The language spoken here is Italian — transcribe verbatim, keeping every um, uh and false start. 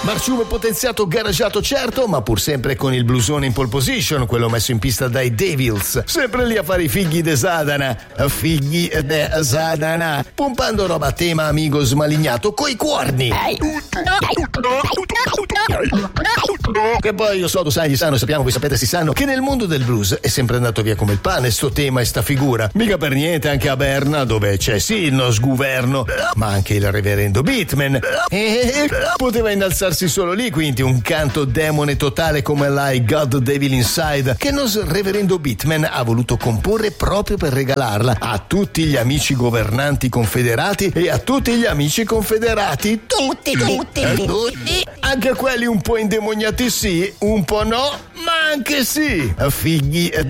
Marciume potenziato, garaggiato certo, ma pur sempre con il blusone in pole position, quello messo in pista dai Devils. Sempre lì a fare i figli de Sadana. Figli de Sadana. Pompando roba a tema amico smalignato coi cuorni. Che poi io so, tu sai, gli sanno, sappiamo, voi sapete, si sanno che nel mondo del blues è sempre andato via come il pane sto tema e sta figura. Mica per niente anche a Berna, dove c'è sì il no sgoverno, ma anche il reverendo Beatman. E poteva innalzarsi solo lì, quindi un canto demone totale come l'I God Devil Inside, che il nostro reverendo Beatman ha voluto comporre proprio per regalarla a tutti gli amici governanti confederati e a tutti gli amici confederati. Tutti, tutti, tutti. Anche quelli un po' indemoniati sì, un po' no, ma anche sì. Figli